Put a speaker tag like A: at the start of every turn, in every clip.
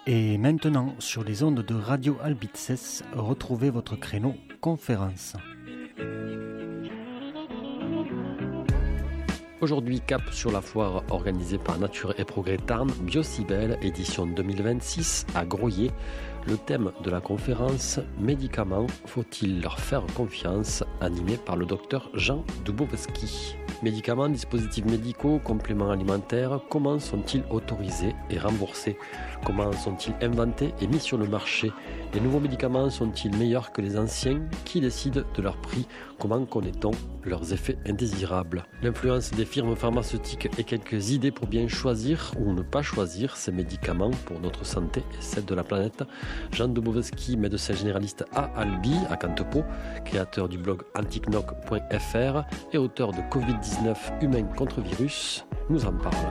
A: Et maintenant, sur les ondes de Radio Albitses, retrouvez votre créneau conférence.
B: Aujourd'hui, cap sur la foire organisée par Nature et Progrès Tarn, Biocibel, édition 2026 à Groyer. Le thème de la conférence « Médicaments, faut-il leur faire confiance ?» animé par le docteur Jean Dubowski. Médicaments, dispositifs médicaux, compléments alimentaires, comment sont-ils autorisés et remboursés? Comment sont-ils inventés et mis sur le marché? Les nouveaux médicaments sont-ils meilleurs que les anciens? Qui décide de leur prix? Comment connaît-on leurs effets indésirables? L'influence des firmes pharmaceutiques et quelques idées pour bien choisir ou ne pas choisir ces médicaments pour notre santé et celle de la planète. Jean Dubowski, médecin généraliste à Albi, à Cantepo, créateur du blog anticnoc.fr et auteur de Covid-19 humain contre virus, nous en parle.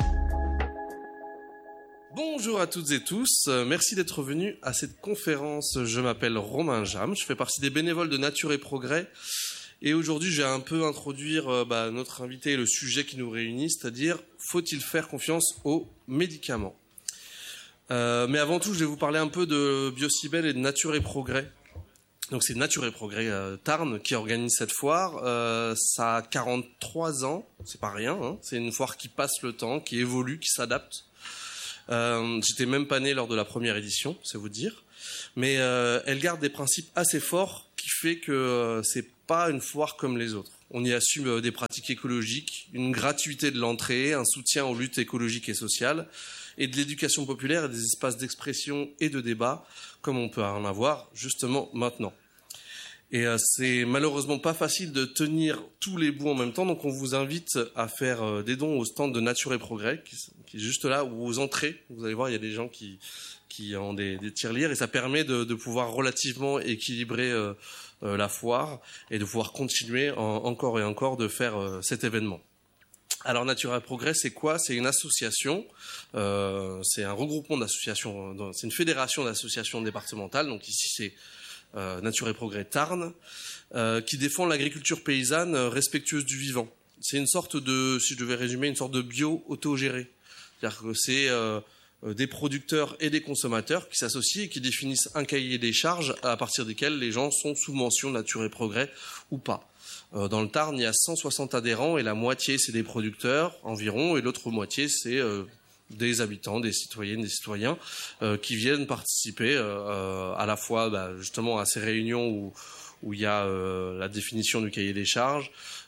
C: Bonjour à toutes et tous, merci d'être venus à cette conférence. Je m'appelle Romain Jam, je fais partie des bénévoles de Nature et Progrès. Et aujourd'hui, je vais un peu introduire notre invité et le sujet qui nous réunit, c'est-à-dire faut-il faire confiance aux médicaments? Mais avant tout, je vais vous parler un peu de Biocibel et de Nature et Progrès. Donc c'est Nature et Progrès Tarn qui organise cette foire. Ça a 43 ans, c'est pas rien, hein. C'est une foire qui passe le temps, qui évolue, qui s'adapte. J'étais même pas né lors de la première édition, c'est vous dire. Mais elle garde des principes assez forts qui fait que c'est pas une foire comme les autres. On y assume des pratiques écologiques, une gratuité de l'entrée, un soutien aux luttes écologiques et sociales, et de l'éducation populaire et des espaces d'expression et de débat, comme on peut en avoir justement maintenant. Et c'est malheureusement pas facile de tenir tous les bouts en même temps, donc on vous invite à faire des dons au stand de Nature et Progrès, qui est juste là où vous entrez. Vous allez voir, il y a des gens qui ont des tirelires, et ça permet de pouvoir relativement équilibrer la foire et de pouvoir continuer encore et encore de faire cet événement. Alors Nature et Progrès, c'est quoi? C'est une association, c'est un regroupement d'associations, c'est une fédération d'associations départementales, donc ici c'est Nature et Progrès Tarn, qui défend l'agriculture paysanne respectueuse du vivant. C'est une sorte de, si je devais résumer, une sorte de bio autogéré. C'est-à-dire que c'est des producteurs et des consommateurs qui s'associent et qui définissent un cahier des charges à partir desquels les gens sont sous mention Nature et Progrès ou pas. Dans le Tarn, il y a 160 adhérents et la moitié c'est des producteurs environ et l'autre moitié c'est des habitants, des citoyennes, des citoyens qui viennent participer à la fois justement à ces réunions où il y a la définition du cahier des charges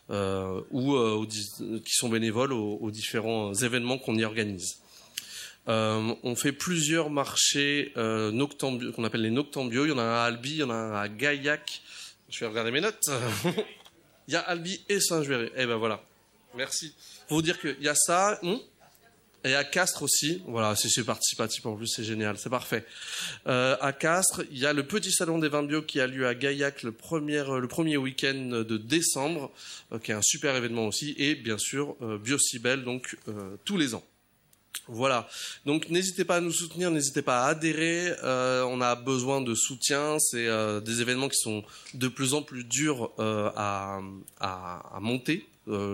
C: ou qui sont bénévoles aux différents événements qu'on y organise. On fait plusieurs marchés noctambio, qu'on appelle les noctambios. Il y en a un à Albi, il y en a un à Gaillac. Je vais regarder mes notes. Il y a Albi et Saint-Juéry. Eh ben voilà. Merci. Pour vous dire qu'il y a ça. Et à Castres aussi. Voilà, c'est participatif en plus, c'est génial, c'est parfait. À Castres, il y a le petit salon des vins bio qui a lieu à Gaillac le premier week-end de décembre, qui est un super événement aussi. Et bien sûr, Biocibel, donc tous les ans. Voilà, donc n'hésitez pas à nous soutenir, n'hésitez pas à adhérer, on a besoin de soutien, c'est des événements qui sont de plus en plus durs à monter,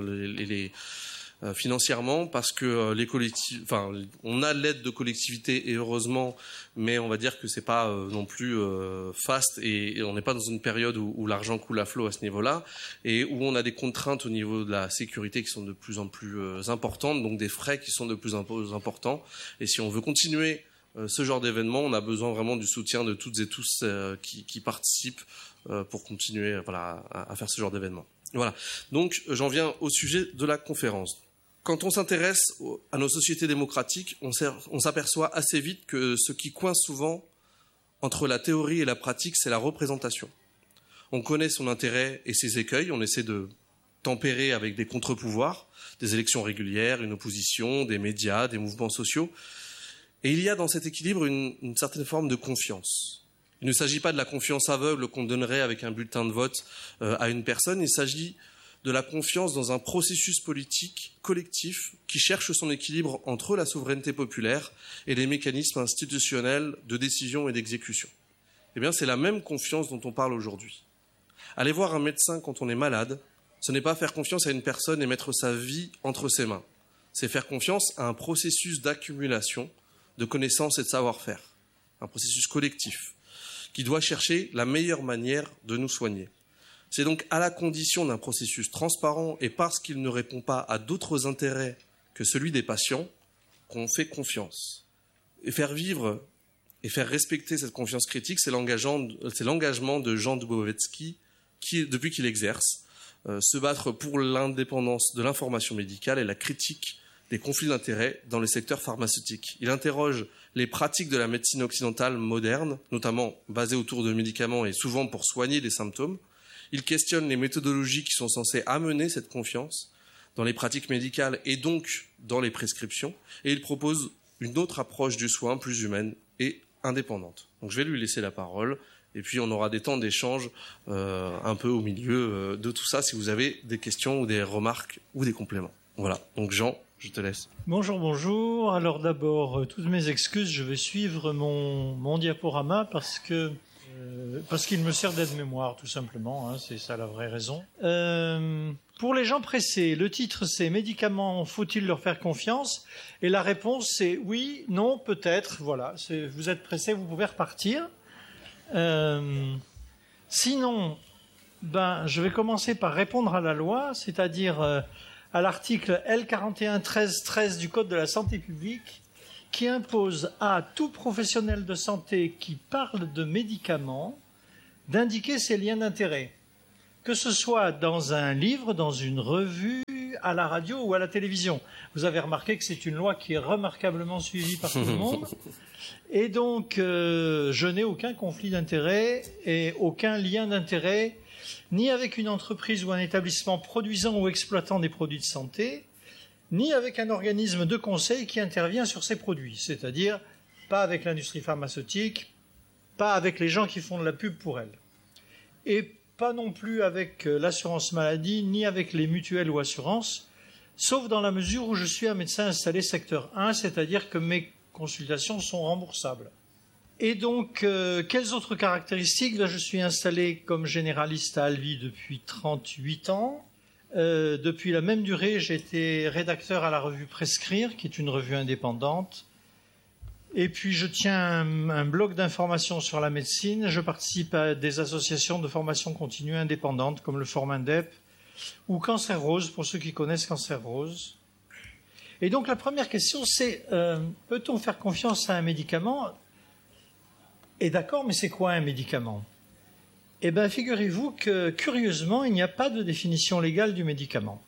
C: financièrement, parce que les collectivités, enfin, on a l'aide de collectivités et heureusement, mais on va dire que c'est pas non plus fast et on n'est pas dans une période où l'argent coule à flot à ce niveau-là et où on a des contraintes au niveau de la sécurité qui sont de plus en plus importantes, donc des frais qui sont de plus en plus importants. Et si on veut continuer ce genre d'événement, on a besoin vraiment du soutien de toutes et tous qui participent pour continuer à faire ce genre d'événement. Voilà. Donc j'en viens au sujet de la conférence. Quand on s'intéresse à nos sociétés démocratiques, on s'aperçoit assez vite que ce qui coince souvent entre la théorie et la pratique, c'est la représentation. On connaît son intérêt et ses écueils, on essaie de tempérer avec des contre-pouvoirs, des élections régulières, une opposition, des médias, des mouvements sociaux. Et il y a dans cet équilibre une certaine forme de confiance. Il ne s'agit pas de la confiance aveugle qu'on donnerait avec un bulletin de vote à une personne, il s'agit de la confiance dans un processus politique collectif qui cherche son équilibre entre la souveraineté populaire et les mécanismes institutionnels de décision et d'exécution. Eh bien, c'est la même confiance dont on parle aujourd'hui. Aller voir un médecin quand on est malade, ce n'est pas faire confiance à une personne et mettre sa vie entre ses mains. C'est faire confiance à un processus d'accumulation de connaissances et de savoir-faire, un processus collectif qui doit chercher la meilleure manière de nous soigner. C'est donc à la condition d'un processus transparent et parce qu'il ne répond pas à d'autres intérêts que celui des patients qu'on fait confiance. Et faire vivre et faire respecter cette confiance critique, c'est l'engagement de Jean Duboweczki depuis qu'il exerce, se battre pour l'indépendance de l'information médicale et la critique des conflits d'intérêts dans le secteur pharmaceutique. Il interroge les pratiques de la médecine occidentale moderne, notamment basées autour de médicaments et souvent pour soigner des symptômes. Il questionne les méthodologies qui sont censées amener cette confiance dans les pratiques médicales et donc dans les prescriptions. Et il propose une autre approche du soin plus humaine et indépendante. Donc je vais lui laisser la parole et puis on aura des temps d'échange un peu au milieu de tout ça si vous avez des questions ou des remarques ou des compléments. Voilà, donc Jean, je te laisse.
D: Bonjour. Alors d'abord, toutes mes excuses, je vais suivre mon diaporama parce qu'il me sert d'aide-mémoire, tout simplement, hein, c'est ça la vraie raison. Pour les gens pressés, le titre c'est « Médicaments, faut-il leur faire confiance ?» Et la réponse c'est « oui, non, peut-être ». Voilà, vous êtes pressés, vous pouvez repartir. Sinon, je vais commencer par répondre à la loi, c'est-à-dire à l'article L4113-13 du Code de la santé publique, qui impose à tout professionnel de santé qui parle de médicaments d'indiquer ses liens d'intérêt, que ce soit dans un livre, dans une revue, à la radio ou à la télévision. Vous avez remarqué que c'est une loi qui est remarquablement suivie par tout le monde. Et donc, je n'ai aucun conflit d'intérêt et aucun lien d'intérêt, ni avec une entreprise ou un établissement produisant ou exploitant des produits de santé, ni avec un organisme de conseil qui intervient sur ces produits, c'est-à-dire pas avec l'industrie pharmaceutique, pas avec les gens qui font de la pub pour elle, et pas non plus avec l'assurance maladie, ni avec les mutuelles ou assurances, sauf dans la mesure où je suis un médecin installé secteur 1, c'est-à-dire que mes consultations sont remboursables. Et donc, quelles autres caractéristiques ? Là, je suis installé comme généraliste à Albi depuis 38 ans. Depuis la même durée, j'ai été rédacteur à la revue Prescrire, qui est une revue indépendante. Et puis, je tiens un blog d'information sur la médecine. Je participe à des associations de formation continue indépendantes, comme le Forum Indep, ou Cancer Rose, pour ceux qui connaissent Cancer Rose. Et donc, la première question, c'est peut-on faire confiance à un médicament ? Et d'accord, mais c'est quoi un médicament ? Eh bien, figurez-vous que, curieusement, il n'y a pas de définition légale du médicament.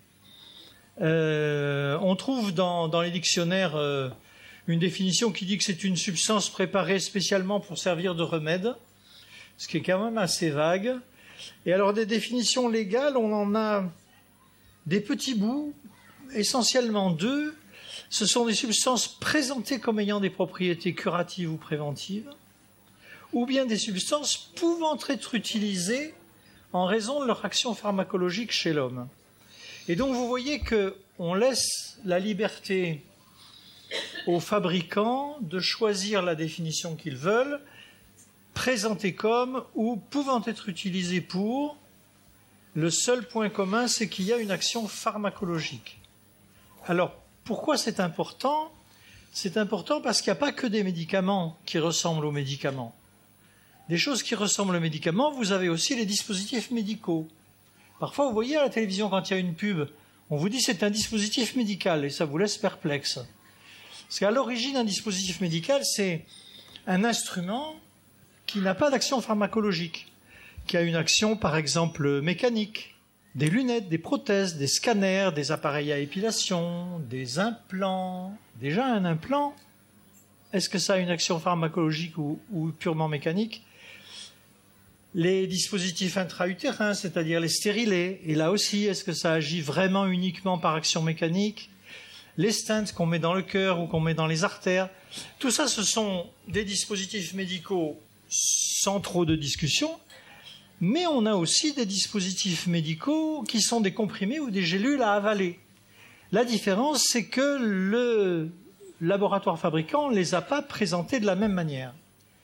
D: On trouve dans les dictionnaires une définition qui dit que c'est une substance préparée spécialement pour servir de remède, ce qui est quand même assez vague. Et alors, des définitions légales, on en a des petits bouts, essentiellement deux. Ce sont des substances présentées comme ayant des propriétés curatives ou préventives, ou bien des substances pouvant être utilisées en raison de leur action pharmacologique chez l'homme. Et donc vous voyez qu'on laisse la liberté aux fabricants de choisir la définition qu'ils veulent, présentée comme ou pouvant être utilisée pour. Le seul point commun, c'est qu'il y a une action pharmacologique. Alors, pourquoi c'est important ? C'est important parce qu'il n'y a pas que des médicaments qui ressemblent aux médicaments. Des choses qui ressemblent aux médicaments, vous avez aussi les dispositifs médicaux. Parfois, vous voyez à la télévision, quand il y a une pub, on vous dit c'est un dispositif médical et ça vous laisse perplexe. Parce qu'à l'origine, un dispositif médical, c'est un instrument qui n'a pas d'action pharmacologique, qui a une action, par exemple, mécanique. Des lunettes, des prothèses, des scanners, des appareils à épilation, des implants. Déjà, un implant, est-ce que ça a une action pharmacologique ou purement mécanique ? Les dispositifs intra-utérins, c'est-à-dire les stérilés, et là aussi, est-ce que ça agit vraiment uniquement par action mécanique ? Les stents qu'on met dans le cœur ou qu'on met dans les artères, tout ça, ce sont des dispositifs médicaux sans trop de discussion, mais on a aussi des dispositifs médicaux qui sont des comprimés ou des gélules à avaler. La différence, c'est que le laboratoire fabricant ne les a pas présentés de la même manière.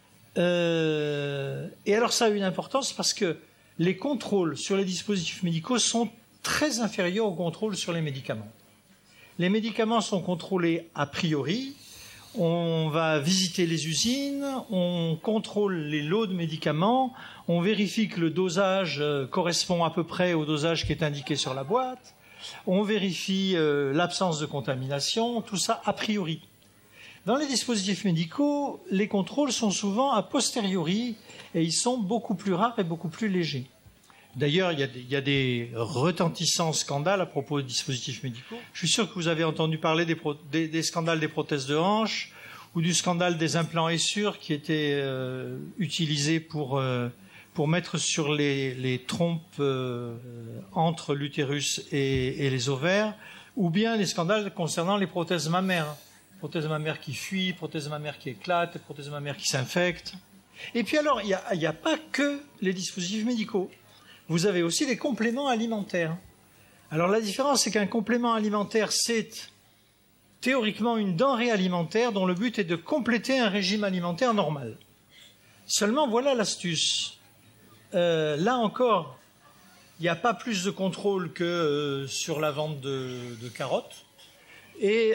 D: Et alors ça a une importance parce que les contrôles sur les dispositifs médicaux sont très inférieurs aux contrôles sur les médicaments. Les médicaments sont contrôlés a priori, on va visiter les usines, on contrôle les lots de médicaments, on vérifie que le dosage correspond à peu près au dosage qui est indiqué sur la boîte, on vérifie l'absence de contamination, tout ça a priori. Dans les dispositifs médicaux, les contrôles sont souvent a posteriori et ils sont beaucoup plus rares et beaucoup plus légers. D'ailleurs, il y a des retentissants scandales à propos des dispositifs médicaux. Je suis sûr que vous avez entendu parler des scandales des prothèses de hanche ou du scandale des implants Essure qui étaient utilisés pour mettre sur les trompes entre l'utérus et les ovaires, ou bien les scandales concernant les prothèses mammaires. Prothèses mammaires qui fuient, prothèses mammaires qui éclatent, prothèses mammaires qui s'infectent. Et puis alors, il n'y a pas que les dispositifs médicaux. Vous avez aussi les compléments alimentaires. Alors la différence, c'est qu'un complément alimentaire, c'est théoriquement une denrée alimentaire dont le but est de compléter un régime alimentaire normal. Seulement, voilà l'astuce. Là encore, il n'y a pas plus de contrôle que sur la vente de carottes. Et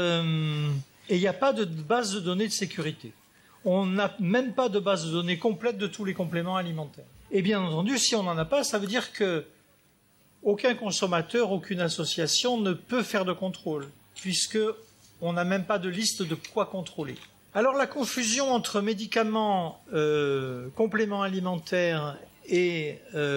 D: il n'y a pas de base de données de sécurité. On n'a même pas de base de données complète de tous les compléments alimentaires. Et bien entendu, si on n'en a pas, ça veut dire que aucun consommateur, aucune association ne peut faire de contrôle, puisqu'on n'a même pas de liste de quoi contrôler. Alors la confusion entre médicaments, compléments alimentaires et...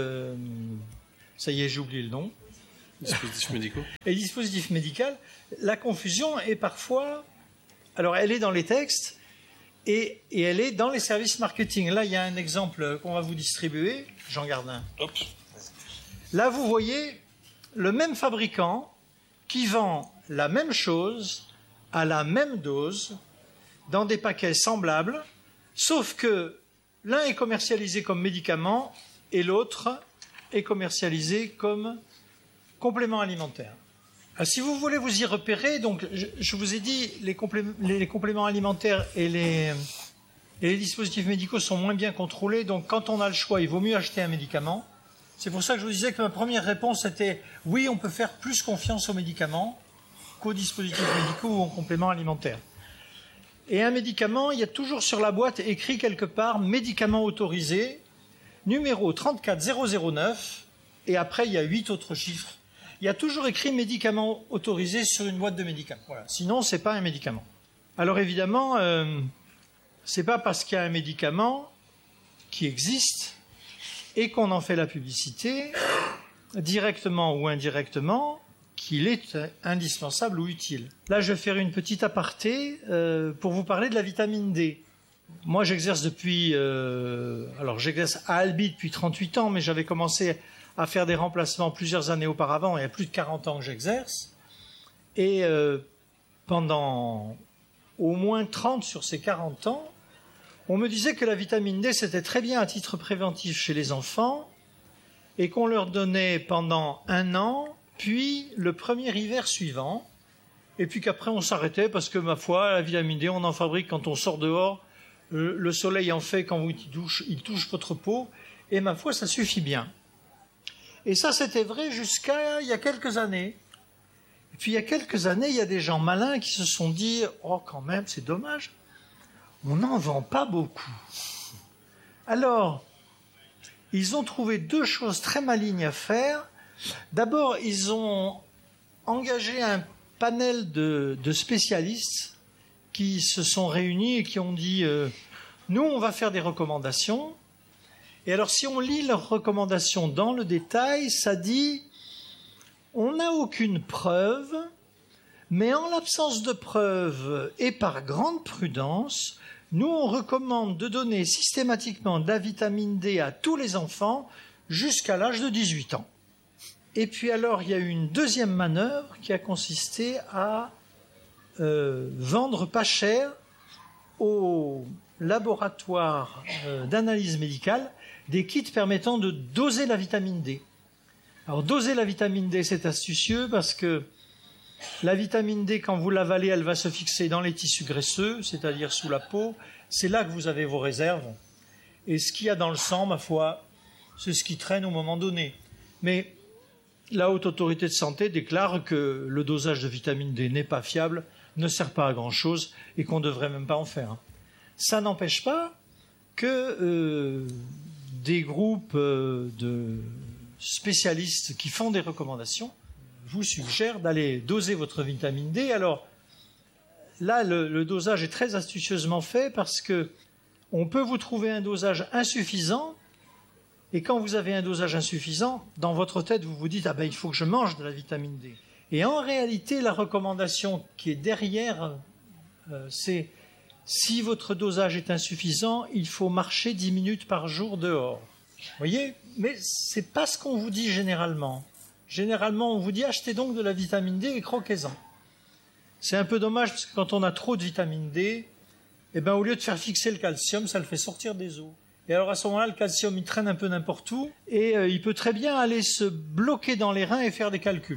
D: ça y est, j'ai oublié le nom.
C: Dispositifs médicaux.
D: Et dispositifs médicaux, la confusion est parfois... Alors elle est dans les textes, et elle est dans les services marketing. Là, il y a un exemple qu'on va vous distribuer. J'en garde un.
C: Hop.
D: Là, vous voyez le même fabricant qui vend la même chose à la même dose dans des paquets semblables, sauf que l'un est commercialisé comme médicament et l'autre est commercialisé comme complément alimentaire. Alors, si vous voulez vous y repérer, donc je vous ai dit les compléments alimentaires et les dispositifs médicaux sont moins bien contrôlés, donc quand on a le choix, il vaut mieux acheter un médicament. C'est pour ça que je vous disais que ma première réponse était oui, on peut faire plus confiance aux médicaments qu'aux dispositifs médicaux ou aux compléments alimentaires. Et un médicament, il y a toujours sur la boîte écrit quelque part médicament autorisé, numéro 34009, et après il y a 8 autres chiffres. Il y a toujours écrit médicament autorisé sur une boîte de médicaments. Voilà. Sinon, ce n'est pas un médicament. Alors évidemment, ce n'est pas parce qu'il y a un médicament qui existe et qu'on en fait la publicité, directement ou indirectement, qu'il est indispensable ou utile. Là, je vais faire une petite aparté pour vous parler de la vitamine D. Moi, j'exerce j'exerce à Albi depuis 38 ans, mais j'avais commencé à faire des remplacements plusieurs années auparavant, il y a plus de 40 ans que j'exerce. Et pendant au moins 30 sur ces 40 ans, on me disait que la vitamine D, c'était très bien à titre préventif chez les enfants, et qu'on leur donnait pendant 1 an, puis le premier hiver suivant, et puis qu'après on s'arrêtait, parce que ma foi, la vitamine D, on en fabrique quand on sort dehors, le soleil en fait quand il touche votre peau, et ma foi, ça suffit bien. Et ça, c'était vrai jusqu'à il y a quelques années. Et puis il y a quelques années, il y a des gens malins qui se sont dit « Oh, quand même, c'est dommage, on n'en vend pas beaucoup. » Alors, ils ont trouvé 2 choses très malignes à faire. D'abord, ils ont engagé un panel de spécialistes qui se sont réunis et qui ont dit « Nous, on va faire des recommandations. » Et alors, si on lit leurs recommandations dans le détail, ça dit « On n'a aucune preuve, mais en l'absence de preuve et par grande prudence, nous, on recommande de donner systématiquement de la vitamine D à tous les enfants jusqu'à l'âge de 18 ans. » Et puis alors, il y a eu une deuxième manœuvre qui a consisté à vendre pas cher aux laboratoires d'analyse médicale des kits permettant de doser la vitamine D. Alors, doser la vitamine D, c'est astucieux parce que la vitamine D, quand vous l'avalez, elle va se fixer dans les tissus graisseux, c'est-à-dire sous la peau. C'est là que vous avez vos réserves. Et ce qu'il y a dans le sang, ma foi, c'est ce qui traîne au moment donné. Mais la Haute Autorité de Santé déclare que le dosage de vitamine D n'est pas fiable ne sert pas à grand-chose et qu'on ne devrait même pas en faire. Ça n'empêche pas que des groupes de spécialistes qui font des recommandations vous suggèrent d'aller doser votre vitamine D. Alors là, le dosage est très astucieusement fait parce que on peut vous trouver un dosage insuffisant, et quand vous avez un dosage insuffisant, dans votre tête, vous vous dites « Ah ben, il faut que je mange de la vitamine D ». Et en réalité, la recommandation qui est derrière, c'est si votre dosage est insuffisant, il faut marcher 10 minutes par jour dehors. Vous voyez ? Mais ce n'est pas ce qu'on vous dit généralement. Généralement, on vous dit « Achetez donc de la vitamine D et croquez-en ». C'est un peu dommage parce que quand on a trop de vitamine D, eh ben, au lieu de faire fixer le calcium, ça le fait sortir des os. Et alors à ce moment-là, le calcium, il traîne un peu n'importe où et il peut très bien aller se bloquer dans les reins et faire des calculs.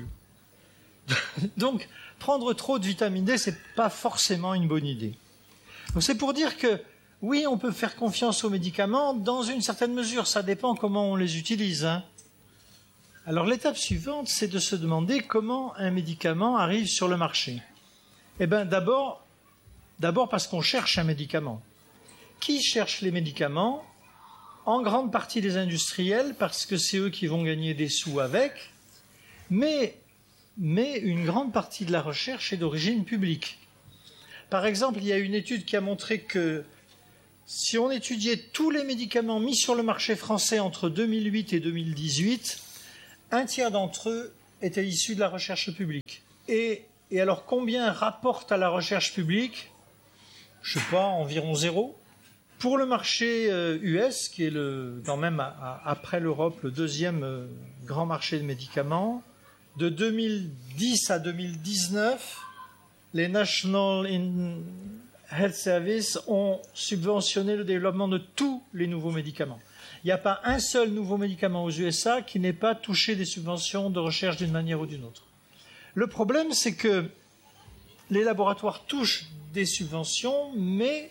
D: Donc, prendre trop de vitamine D, c'est pas forcément une bonne idée. Donc, c'est pour dire que, oui, on peut faire confiance aux médicaments dans une certaine mesure. Ça dépend comment on les utilise, hein. Alors, l'étape suivante, c'est de se demander comment un médicament arrive sur le marché. Eh bien, d'abord parce qu'on cherche un médicament. Qui cherche les médicaments ? En grande partie les industriels, parce que c'est eux qui vont gagner des sous avec, mais une grande partie de la recherche est d'origine publique. Par exemple, il y a une étude qui a montré que si on étudiait tous les médicaments mis sur le marché français entre 2008 et 2018, un tiers d'entre eux étaient issus de la recherche publique. Et alors, combien rapporte à la recherche publique ? Je ne sais pas, environ 0. Pour le marché US, qui est quand même après l'Europe le deuxième grand marché de médicaments, de 2010 à 2019, les National Health Service ont subventionné le développement de tous les nouveaux médicaments. Il n'y a pas un seul nouveau médicament aux USA qui n'ait pas touché des subventions de recherche d'une manière ou d'une autre. Le problème, c'est que les laboratoires touchent des subventions, mais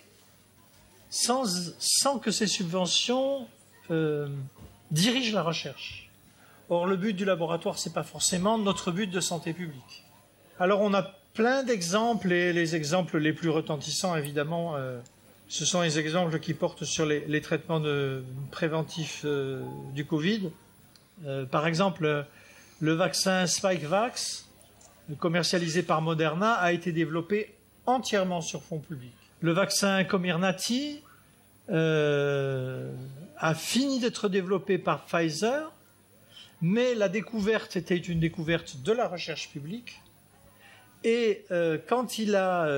D: sans que ces subventions dirigent la recherche. Or, le but du laboratoire, ce n'est pas forcément notre but de santé publique. Alors, on a plein d'exemples, et les exemples les plus retentissants, évidemment, ce sont les exemples qui portent sur les traitements préventifs du Covid. Par exemple, le vaccin Spikevax, commercialisé par Moderna, a été développé entièrement sur fonds publics. Le vaccin Comirnaty a fini d'être développé par Pfizer, mais la découverte était une découverte de la recherche publique. Et quand il a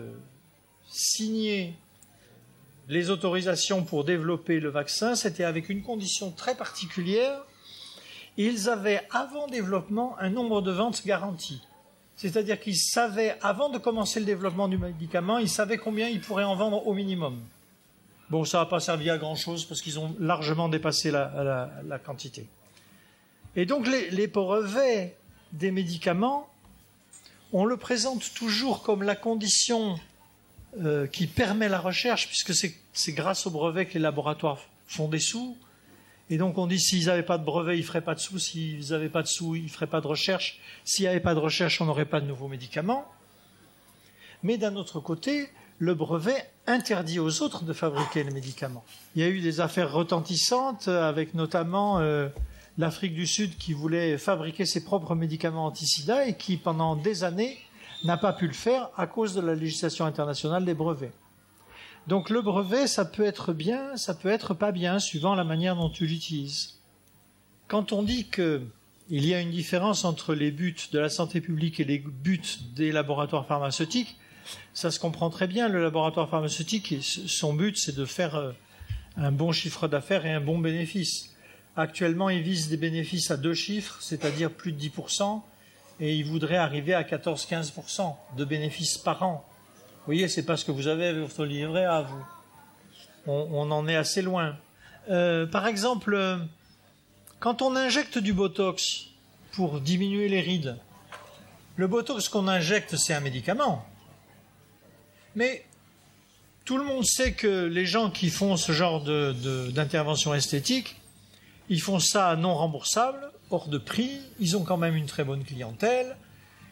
D: signé les autorisations pour développer le vaccin, c'était avec une condition très particulière. Ils avaient, avant développement, un nombre de ventes garanti. C'est-à-dire qu'ils savaient, avant de commencer le développement du médicament, ils savaient combien ils pourraient en vendre au minimum. Bon, ça n'a pas servi à grand-chose parce qu'ils ont largement dépassé la quantité. Et donc, les brevets des médicaments, on le présente toujours comme la condition qui permet la recherche, puisque c'est grâce aux brevets que les laboratoires font des sous. Et donc on dit s'ils n'avaient pas de brevets, ils ne feraient pas de sous. S'ils n'avaient pas de sous, ils ne feraient pas de recherche. S'il n'y avait pas de recherche, on n'aurait pas de nouveaux médicaments. Mais d'un autre côté, le brevet interdit aux autres de fabriquer les médicaments. Il y a eu des affaires retentissantes avec notamment l'Afrique du Sud qui voulait fabriquer ses propres médicaments anti-sida et qui, pendant des années, n'a pas pu le faire à cause de la législation internationale des brevets. Donc le brevet, ça peut être bien, ça peut être pas bien, suivant la manière dont tu l'utilises. Quand on dit qu'il y a une différence entre les buts de la santé publique et les buts des laboratoires pharmaceutiques, ça se comprend très bien. Le laboratoire pharmaceutique, son but, c'est de faire un bon chiffre d'affaires et un bon bénéfice. Actuellement, il vise des bénéfices à 2 chiffres, c'est-à-dire plus de 10%, et il voudrait arriver à 14-15% de bénéfices par an. Vous voyez, c'est pas ce que vous avez avec votre livret A, vous. On en est assez loin. Par exemple, quand on injecte du Botox pour diminuer les rides, le Botox qu'on injecte, c'est un médicament. Mais tout le monde sait que les gens qui font ce genre d'intervention esthétique, ils font ça non remboursable, hors de prix, ils ont quand même une très bonne clientèle,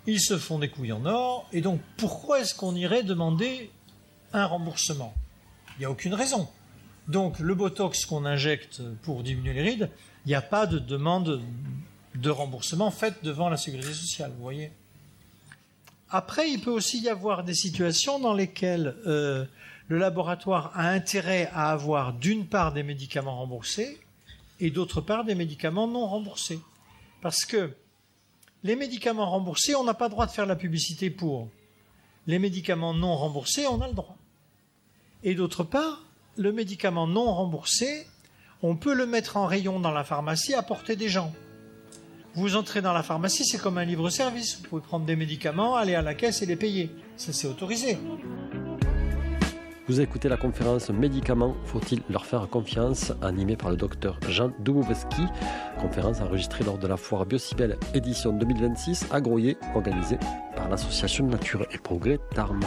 D: Ils se font des couilles en or, et donc pourquoi est-ce qu'on irait demander un remboursement? Il n'y a aucune raison. Donc le Botox qu'on injecte pour diminuer les rides, il n'y a pas de demande de remboursement faite devant la sécurité sociale, vous voyez. Après, il peut aussi y avoir des situations dans lesquelles le laboratoire a intérêt à avoir d'une part des médicaments remboursés et d'autre part des médicaments non remboursés. Parce que les médicaments remboursés, on n'a pas le droit de faire la publicité pour. Les médicaments non remboursés, on a le droit. Et d'autre part, le médicament non remboursé, on peut le mettre en rayon dans la pharmacie à portée des gens. Vous entrez dans la pharmacie, c'est comme un libre-service. Vous pouvez prendre des médicaments, aller à la caisse et les payer. Ça, c'est autorisé.
B: Vous écoutez la conférence Médicaments, faut-il leur faire confiance, animée par le docteur Jean Dubowski. Conférence enregistrée lors de la foire Biocibel édition 2026 à Groyer, organisée par l'association Nature et Progrès Tarbes.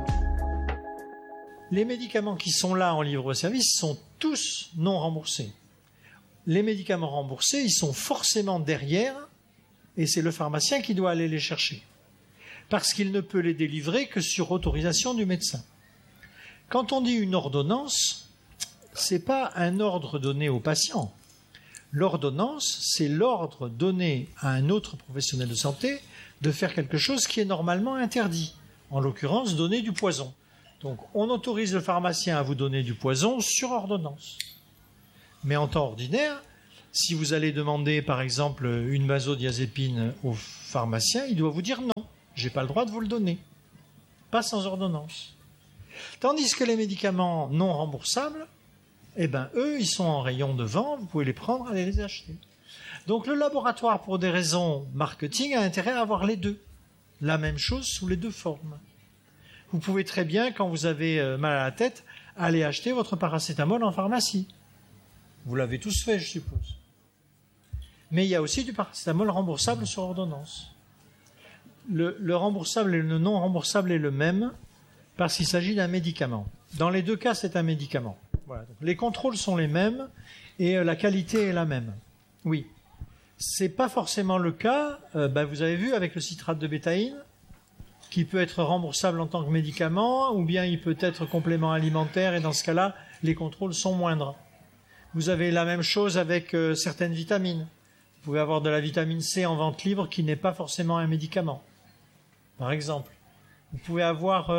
D: Les médicaments qui sont là en libre-service sont tous non remboursés. Les médicaments remboursés, ils sont forcément derrière, et c'est le pharmacien qui doit aller les chercher. Parce qu'il ne peut les délivrer que sur autorisation du médecin. Quand on dit une ordonnance, ce n'est pas un ordre donné au patient. L'ordonnance, c'est l'ordre donné à un autre professionnel de santé de faire quelque chose qui est normalement interdit. En l'occurrence, donner du poison. Donc, on autorise le pharmacien à vous donner du poison sur ordonnance. Mais en temps ordinaire, si vous allez demander, par exemple, une benzodiazépine au pharmacien, il doit vous dire non, je n'ai pas le droit de vous le donner. Pas sans ordonnance. Tandis que les médicaments non remboursables, eux, ils sont en rayon devant, vous pouvez les prendre, aller les acheter. Donc le laboratoire, pour des raisons marketing, a intérêt à avoir les deux. La même chose sous les deux formes. Vous pouvez très bien, quand vous avez mal à la tête, aller acheter votre paracétamol en pharmacie. Vous l'avez tous fait, je suppose. Mais il y a aussi du paracétamol remboursable sur ordonnance. Le remboursable et le non remboursable est le même parce qu'il s'agit d'un médicament. Dans les deux cas, c'est un médicament. Voilà. Donc, les contrôles sont les mêmes et la qualité est la même. Oui. C'est pas forcément le cas, vous avez vu avec le citrate de bétaïne, qui peut être remboursable en tant que médicament, ou bien il peut être complément alimentaire, et dans ce cas-là, les contrôles sont moindres. Vous avez la même chose avec certaines vitamines. Vous pouvez avoir de la vitamine C en vente libre qui n'est pas forcément un médicament, par exemple. Vous pouvez avoir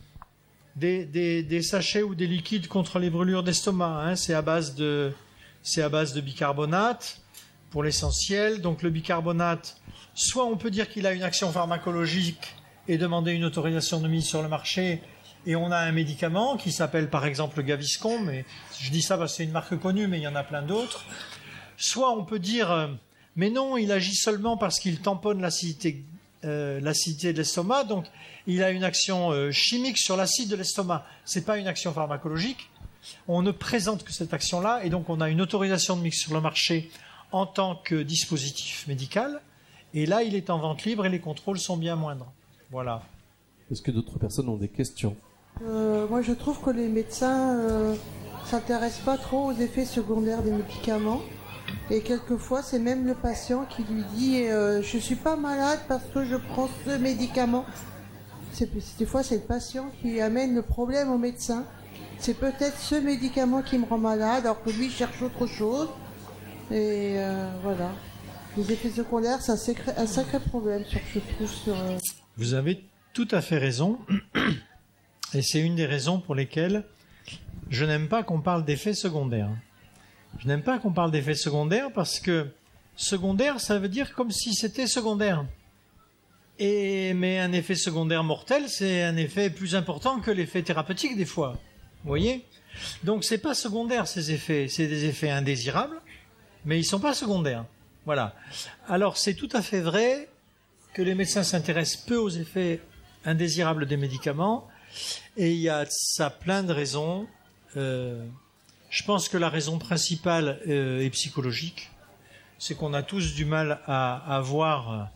D: des sachets ou des liquides contre les brûlures d'estomac. C'est à base de bicarbonate, pour l'essentiel. Donc le bicarbonate, soit on peut dire qu'il a une action pharmacologique et demander une autorisation de mise sur le marché, et on a un médicament qui s'appelle par exemple Gaviscon, mais je dis ça parce que c'est une marque connue, mais il y en a plein d'autres. Soit on peut dire, mais non, il agit seulement parce qu'il tamponne l'acidité de l'estomac, donc il a une action chimique sur l'acide de l'estomac. Ce n'est pas une action pharmacologique. On ne présente que cette action-là, et donc on a une autorisation de mise sur le marché en tant que dispositif médical, et là il est en vente libre et les contrôles sont bien moindres. Voilà.
E: Est-ce que d'autres personnes ont des questions ?
F: Moi je trouve que les médecins s'intéressent pas trop aux effets secondaires des médicaments, et quelquefois c'est même le patient qui lui dit je suis pas malade parce que je prends ce médicament. Des fois c'est le patient qui amène le problème au médecin. C'est peut-être ce médicament qui me rend malade alors que lui cherche autre chose. Et voilà. Les effets secondaires, c'est un sacré problème
D: Vous avez tout à fait raison. Et c'est une des raisons pour lesquelles je n'aime pas qu'on parle d'effets secondaires. Je n'aime pas qu'on parle d'effets secondaires parce que secondaire, ça veut dire comme si c'était secondaire. Mais un effet secondaire mortel, c'est un effet plus important que l'effet thérapeutique des fois. Vous voyez ? Donc c'est pas secondaire ces effets, c'est des effets indésirables, mais ils sont pas secondaires. Voilà. Alors c'est tout à fait vrai que les médecins s'intéressent peu aux effets indésirables des médicaments, et il y a ça plein de raisons. Je pense que la raison principale est psychologique. C'est qu'on a tous du mal à voir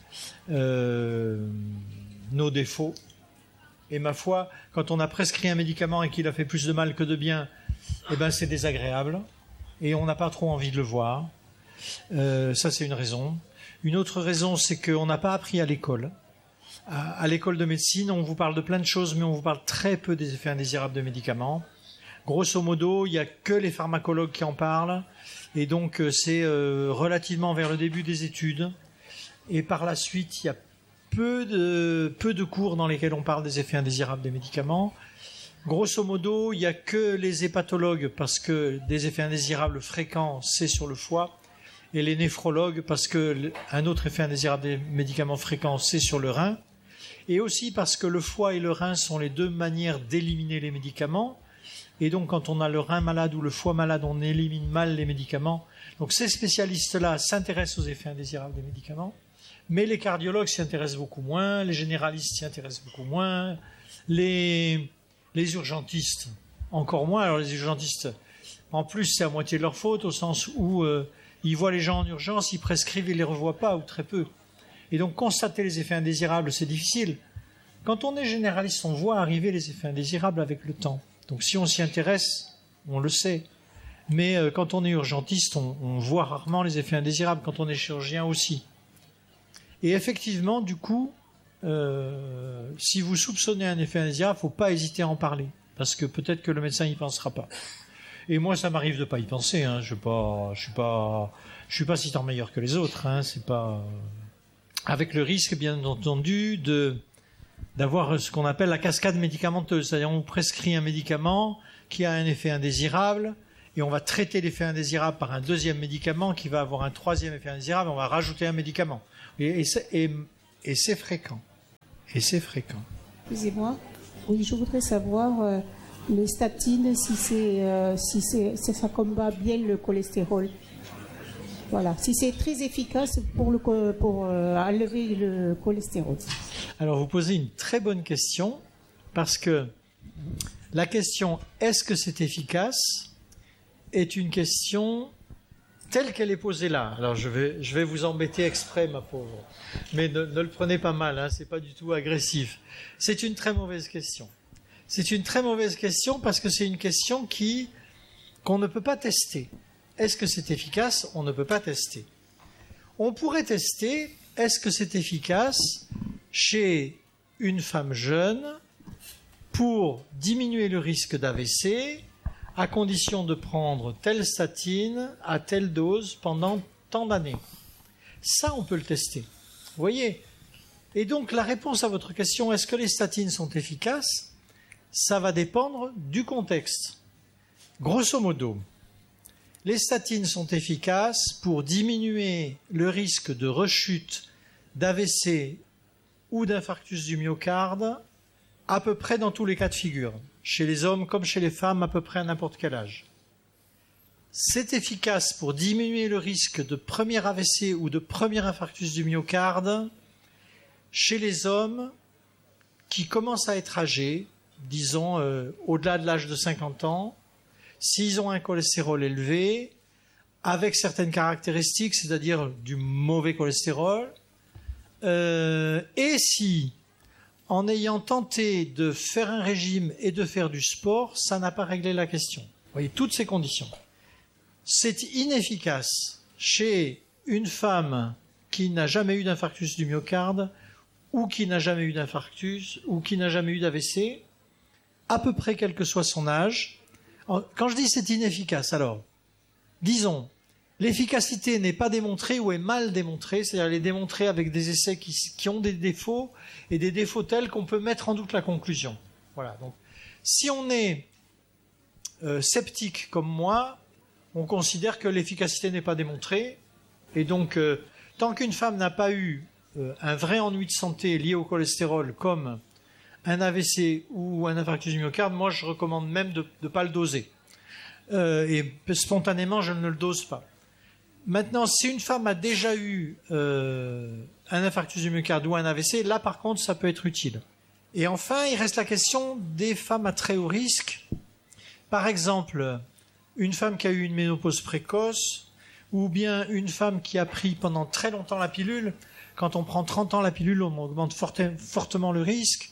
D: nos défauts. Et ma foi, quand on a prescrit un médicament et qu'il a fait plus de mal que de bien, c'est désagréable. Et on n'a pas trop envie de le voir. Ça, c'est une raison. Une autre raison, c'est qu'on n'a pas appris à l'école. À l'école de médecine, on vous parle de plein de choses, mais on vous parle très peu des effets indésirables de médicaments. Grosso modo, il n'y a que les pharmacologues qui en parlent, et donc c'est relativement vers le début des études. Et par la suite, il y a peu de cours dans lesquels on parle des effets indésirables des médicaments. Grosso modo, il n'y a que les hépatologues, parce que des effets indésirables fréquents, c'est sur le foie, et les néphrologues, parce que un autre effet indésirable des médicaments fréquents, c'est sur le rein, et aussi parce que le foie et le rein sont les deux manières d'éliminer les médicaments, et donc quand on a le rein malade ou le foie malade, on élimine mal les médicaments. Donc ces spécialistes-là s'intéressent aux effets indésirables des médicaments, mais les cardiologues s'y intéressent beaucoup moins, les généralistes s'y intéressent beaucoup moins, les urgentistes encore moins. Alors les urgentistes, en plus, c'est à moitié de leur faute, au sens où ils voient les gens en urgence, ils prescrivent, ils les revoient pas, ou très peu. Et donc constater les effets indésirables, c'est difficile. Quand on est généraliste, on voit arriver les effets indésirables avec le temps. Donc si on s'y intéresse, on le sait. Mais quand on est urgentiste, on voit rarement les effets indésirables. Quand on est chirurgien aussi. Et effectivement, du coup, si vous soupçonnez un effet indésirable, il ne faut pas hésiter à en parler. Parce que peut-être que le médecin n'y pensera pas. Et moi, ça m'arrive de ne pas y penser. Hein. Je suis pas si tant meilleur que les autres. Hein. C'est pas... Avec le risque, bien entendu, d'avoir ce qu'on appelle la cascade médicamenteuse. C'est-à-dire, on prescrit un médicament qui a un effet indésirable, et on va traiter l'effet indésirable par un deuxième médicament qui va avoir un troisième effet indésirable, on va rajouter un médicament. Et c'est fréquent. Et c'est fréquent.
G: Excusez-moi. Oui, je voudrais savoir les statines, si ça combat bien le cholestérol. Voilà, si c'est très efficace pour enlever le cholestérol.
D: Alors, vous posez une très bonne question, parce que la question « est-ce que c'est efficace ?» est une question telle qu'elle est posée là. Alors, je vais vous embêter exprès, ma pauvre. Mais ne le prenez pas mal, hein, c'est pas du tout agressif. C'est une très mauvaise question. C'est une très mauvaise question parce que c'est une question qu'on ne peut pas tester. Est-ce que c'est efficace ? On ne peut pas tester. On pourrait tester, est-ce que c'est efficace chez une femme jeune pour diminuer le risque d'AVC à condition de prendre telle statine à telle dose pendant tant d'années. Ça, on peut le tester. Vous voyez ? Et donc, la réponse à votre question, est-ce que les statines sont efficaces ? Ça va dépendre du contexte. Grosso modo, les statines sont efficaces pour diminuer le risque de rechute d'AVC ou d'infarctus du myocarde à peu près dans tous les cas de figure, chez les hommes comme chez les femmes, à peu près à n'importe quel âge. C'est efficace pour diminuer le risque de premier AVC ou de premier infarctus du myocarde chez les hommes qui commencent à être âgés, disons au-delà de l'âge de 50 ans, s'ils ont un cholestérol élevé, avec certaines caractéristiques, c'est-à-dire du mauvais cholestérol, et si, en ayant tenté de faire un régime et de faire du sport, ça n'a pas réglé la question. Vous voyez, toutes ces conditions. C'est inefficace chez une femme qui n'a jamais eu d'infarctus du myocarde, ou qui n'a jamais eu d'infarctus, ou qui n'a jamais eu d'AVC, à peu près quel que soit son âge. Quand je dis c'est inefficace, alors, disons, l'efficacité n'est pas démontrée ou est mal démontrée, c'est-à-dire elle est démontrée avec des essais qui ont des défauts, et des défauts tels qu'on peut mettre en doute la conclusion. Voilà. Donc, si on est sceptique comme moi, on considère que l'efficacité n'est pas démontrée, et donc, tant qu'une femme n'a pas eu un vrai ennui de santé lié au cholestérol, comme un AVC ou un infarctus du myocarde, moi je recommande même de ne pas le doser. Et spontanément, je ne le dose pas. Maintenant, si une femme a déjà eu un infarctus du myocarde ou un AVC, là par contre, ça peut être utile. Et enfin, il reste la question des femmes à très haut risque. Par exemple, une femme qui a eu une ménopause précoce, ou bien une femme qui a pris pendant très longtemps la pilule. Quand on prend 30 ans la pilule, on augmente fortement le risque.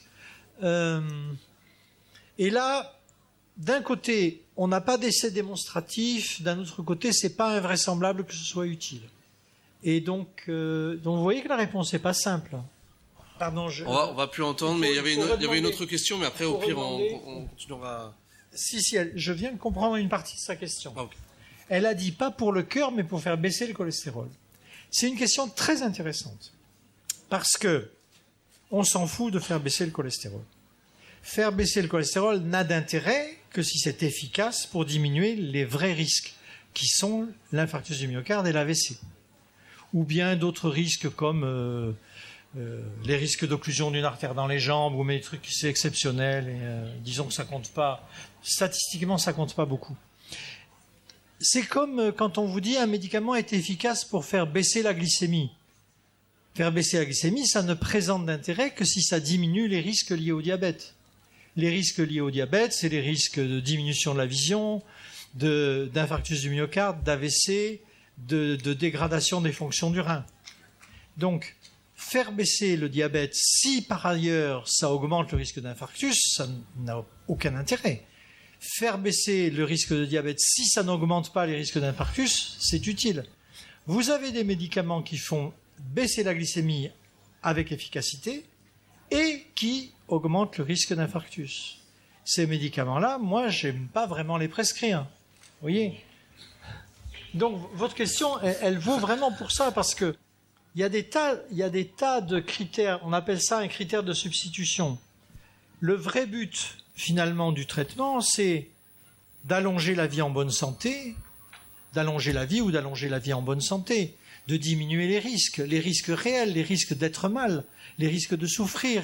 D: Et là, d'un côté, on n'a pas d'essai démonstratif, d'un autre côté, c'est pas invraisemblable que ce soit utile. Et donc vous voyez que la réponse n'est pas simple. Pardon,
C: on va plus entendre, mais il y avait une autre question, mais après, au pire, on continuera.
D: Si, je viens de comprendre une partie de sa question.
C: Ah, okay.
D: Elle a dit pas pour le cœur, mais pour faire baisser le cholestérol. C'est une question très intéressante. Parce que on s'en fout de faire baisser le cholestérol. Faire baisser le cholestérol n'a d'intérêt que si c'est efficace pour diminuer les vrais risques, qui sont l'infarctus du myocarde et l'AVC. Ou bien d'autres risques comme les risques d'occlusion d'une artère dans les jambes, ou des trucs qui sont exceptionnels, et disons que ça compte pas, statistiquement ça compte pas beaucoup. C'est comme quand on vous dit un médicament est efficace pour faire baisser la glycémie. Faire baisser la glycémie, ça ne présente d'intérêt que si ça diminue les risques liés au diabète. Les risques liés au diabète, c'est les risques de diminution de la vision, d'infarctus du myocarde, d'AVC, de dégradation des fonctions du rein. Donc, faire baisser le diabète, si par ailleurs ça augmente le risque d'infarctus, ça n'a aucun intérêt. Faire baisser le risque de diabète, si ça n'augmente pas les risques d'infarctus, c'est utile. Vous avez des médicaments qui font baisser la glycémie avec efficacité et qui augmentent le risque d'infarctus. Ces médicaments-là, moi, j'aime pas vraiment les prescrire. Vous voyez ? Donc, votre question, elle vaut vraiment pour ça, parce que il y a des tas de critères, on appelle ça un critère de substitution. Le vrai but, finalement, du traitement, c'est d'allonger la vie en bonne santé, d'allonger la vie ou d'allonger la vie en bonne santé, de diminuer les risques réels, les risques d'être mal, les risques de souffrir,